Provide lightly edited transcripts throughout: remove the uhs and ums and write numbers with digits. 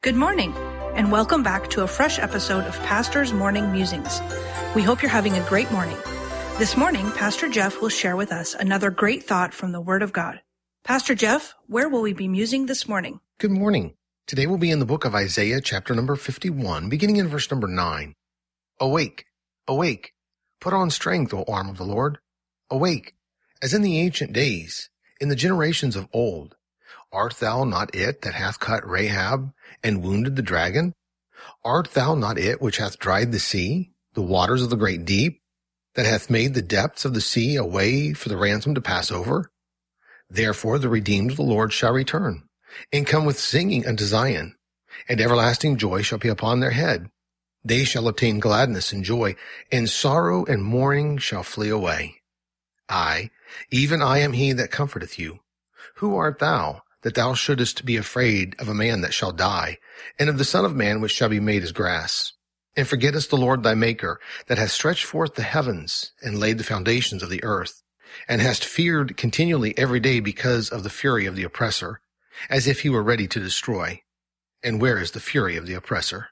Good morning, and welcome back to a fresh episode of Pastor's Morning Musings. We hope you're having a great morning. This morning, Pastor Jeff will share with us another great thought from the Word of God. Pastor Jeff, where will we be musing this morning? Good morning. Today we'll be in the book of Isaiah, chapter number 51, beginning in verse number 9. Awake, awake, put on strength, O arm of the Lord. Awake, as in the ancient days, in the generations of old. Art thou not it that hath cut Rahab and wounded the dragon? Art thou not it which hath dried the sea, the waters of the great deep, that hath made the depths of the sea a way for the ransom to pass over? Therefore the redeemed of the Lord shall return, and come with singing unto Zion, and everlasting joy shall be upon their head. They shall obtain gladness and joy, and sorrow and mourning shall flee away. I, even I am he that comforteth you. Who art thou, that thou shouldest be afraid of a man that shall die, and of the Son of Man which shall be made as grass? And forgettest the Lord thy Maker, that hath stretched forth the heavens, and laid the foundations of the earth, and hast feared continually every day because of the fury of the oppressor, as if he were ready to destroy. And where is the fury of the oppressor?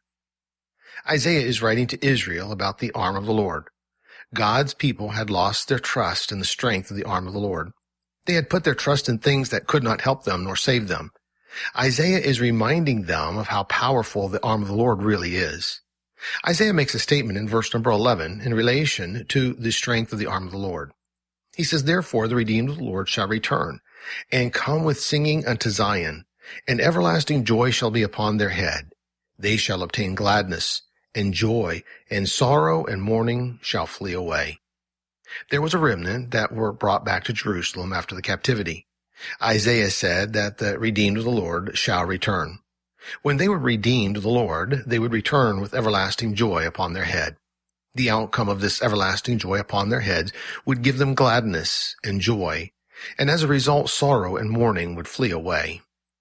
Isaiah is writing to Israel about the arm of the Lord. God's people had lost their trust in the strength of the arm of the Lord. They had put their trust in things that could not help them nor save them. Isaiah is reminding them of how powerful the arm of the Lord really is. Isaiah makes a statement in verse number 11 in relation to the strength of the arm of the Lord. He says, Therefore the redeemed of the Lord shall return, and come with singing unto Zion, and everlasting joy shall be upon their head. They shall obtain gladness and joy, and sorrow and mourning shall flee away. There was a remnant that were brought back to Jerusalem after the captivity. Isaiah said that the redeemed of the Lord shall return. When they were redeemed of the Lord, they would return with everlasting joy upon their head. The outcome of this everlasting joy upon their heads would give them gladness and joy, and as a result, sorrow and mourning would flee away.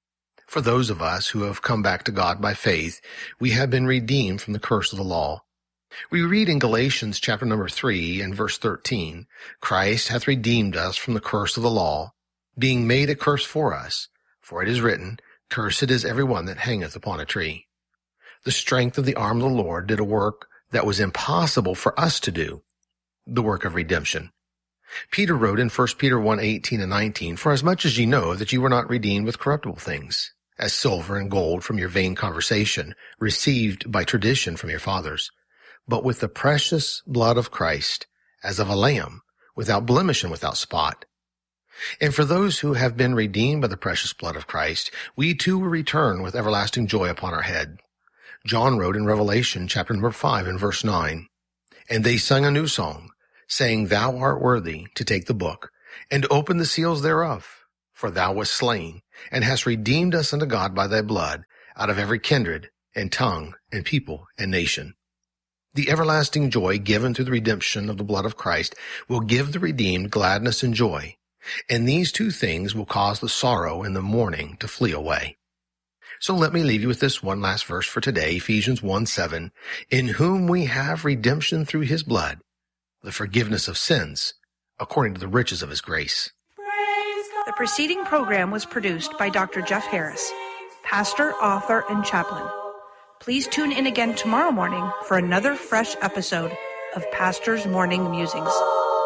For those of us who have come back to God by faith, we have been redeemed from the curse of the law. We read in Galatians chapter number 3 and verse 13, Christ hath redeemed us from the curse of the law, being made a curse for us. For it is written, Cursed is every one that hangeth upon a tree. The strength of the arm of the Lord did a work that was impossible for us to do, the work of redemption. Peter wrote in 1 Peter 1:18 and 19, For as much as ye know that you were not redeemed with corruptible things, as silver and gold from your vain conversation, received by tradition from your fathers, but with the precious blood of Christ, as of a lamb, without blemish and without spot. And for those who have been redeemed by the precious blood of Christ, we too will return with everlasting joy upon our head. John wrote in Revelation chapter number 5 and verse 9, And they sung a new song, saying, Thou art worthy to take the book, and open the seals thereof. For thou wast slain, and hast redeemed us unto God by thy blood, out of every kindred, and tongue, and people, and nation. The everlasting joy given through the redemption of the blood of Christ will give the redeemed gladness and joy, and these two things will cause the sorrow and the mourning to flee away. So let me leave you with this one last verse for today, Ephesians 1:7, In whom we have redemption through his blood, the forgiveness of sins, according to the riches of his grace. The preceding program was produced by Dr. Jeff Harris, pastor, author, and chaplain. Please tune in again tomorrow morning for another fresh episode of Pastor's Morning Musings.